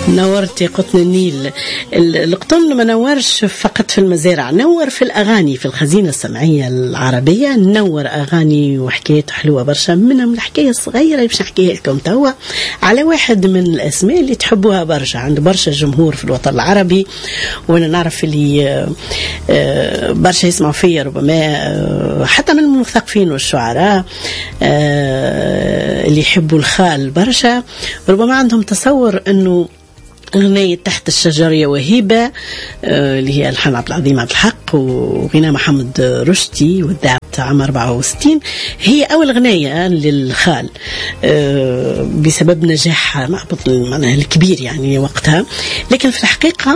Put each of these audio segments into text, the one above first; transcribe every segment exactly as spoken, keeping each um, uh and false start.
نورتي قطن النيل. القطن ما نورش فقط في المزارع، نور في الأغاني، في الخزينة السمعية العربية نور أغاني وحكايات حلوة برشا. منهم الحكاية الصغيرة اللي باش نحكيها لكم توا على واحد من الأسماء اللي تحبوها برشا، عنده برشا جمهور في الوطن العربي، وأنا نعرف اللي برشا يسمعوا فيا ربما حتى من المثقفين والشعراء اللي يحبوا الخال برشا، ربما عندهم تصور أنه غناية تحت الشجرة وهيبة اللي هي ألحان عبد العظيم عبد الحق وغناء محمد رشدي والذاعة عام أربعة وستين هي أول غناية للخال بسبب نجاحها معناها الكبير يعني وقتها. لكن في الحقيقة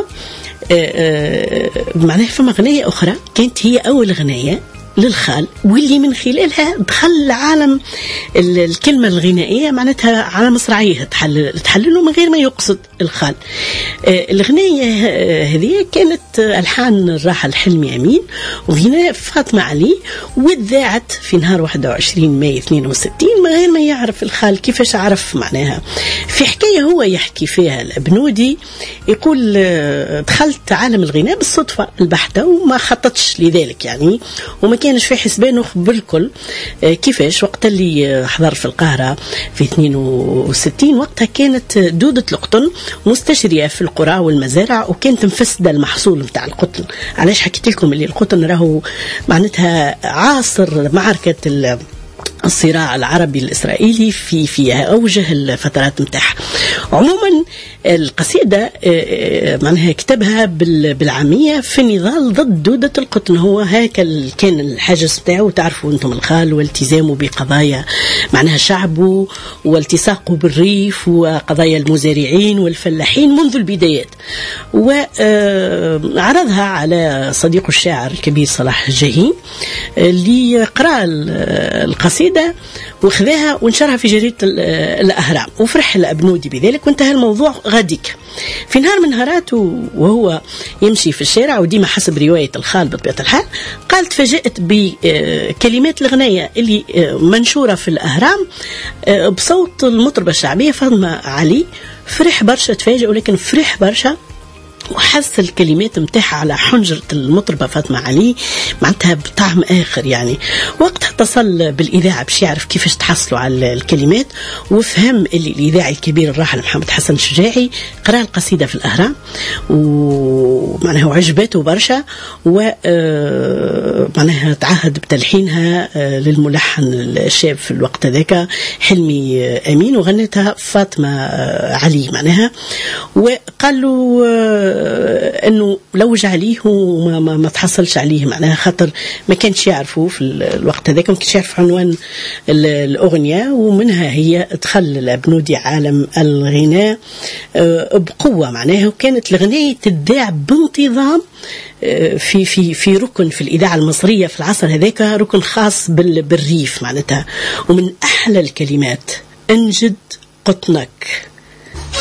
معناها فما غناية أخرى كانت هي أول غناية للخال، واللي من خلالها دخل عالم الكلمة الغنائية معناتها على مصراعيه تحلل تحلله من غير ما يقصد الخال. الغناية هذه كانت ألحان الراحل حلمي أمين وغناء فاطمة علي، وذاعت في نهار واحد وعشرين ماي اثنين وستين من غير ما يعرف الخال. كيفاش عرف؟ معناها في حكاية هو يحكي فيها الأبنودي، يقول دخلت عالم الغناء بالصدفة البحتة وما خططش لذلك يعني، وما كانش في حسبانه بالكل. كيفاش؟ وقت اللي حضر في القاهرة في اثنين وستين وقتها كانت دودة القطن مستشرية في القرى والمزارع، وكانت مفسدة المحصول متاع القطن. علاش حكيت لكم اللي القطن راهو معناتها عاصر معركة الصراع العربي الإسرائيلي في في أوجه الفترات متاعها. عموما القصيدة معناها كتبها بالعامية في نضال ضد دودة القطن. هو هكا كان الحاجز بتاعه، تعرفوا أنتم الخال والتزامه بقضايا معناها شعبه والتصاقه بالريف وقضايا المزارعين والفلاحين منذ البدايات، وعرضها على صديقه الشاعر الكبير صلاح الجاهين اللي قرأ القصيدة وخذاها ونشرها في جريدة الأهرام، وفرح الأبنودي بذلك وانتهى الموضوع غاديك. في نهار من نهاراته وهو يمشي في الشارع، وديما حسب رواية الخال بطبيعة الحال، قال تفاجأت بكلمات الغناية اللي منشورة في الأهرام بصوت المطربة الشعبية فاطمة علي. فرح برشا، تفاجأ ولكن فرح برشا، وحس الكلمات متاعها على حنجرة المطربة فاطمة علي معناتها بطعم آخر يعني. وقتها اتصل بالإذاعة باش يعرف كيفاش تحصلوا على الكلمات، وفهم اللي الإذاعي الكبير الراحل محمد حسن الشجاعي قرأ القصيدة في الأهرام ومعناها وعجبته برشا، ومعناها تعهد بتلحينها للملحن الشاب في الوقت ذاك حلمي أمين، وغنتها فاطمة علي معناها. وقال له انه لوج عليه وما ما, ما تحصلش عليه معناها خاطر ما كانش يعرفوا في الوقت هذاك، ما كانش يعرف عنوان الاغنيه، ومنها هي دخل الابنودي عالم الغناء بقوه معناها. وكانت الغنايه تذاع بانتظام في في في ركن في الاذاعه المصريه في العصر هذاك، ركن خاص بالريف معناتها. ومن احلى الكلمات انجد قطنك